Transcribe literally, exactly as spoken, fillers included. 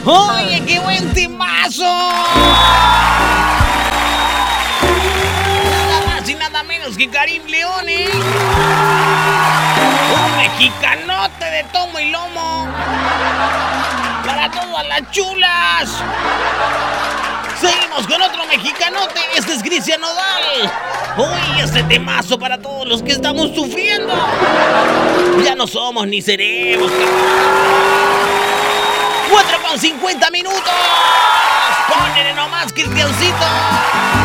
¡Oye, qué buen timazo! Nada más y nada menos que Karim León, ¿eh? Un mexicanote de tomo y lomo. Para todas las chulas. Seguimos con otro mexicanote. Este es Cristian Nodal. Uy, este temazo para todos los que estamos sufriendo. Ya no somos ni seremos. cuatro con cincuenta minutos. Ponle nomás, Cristiancito.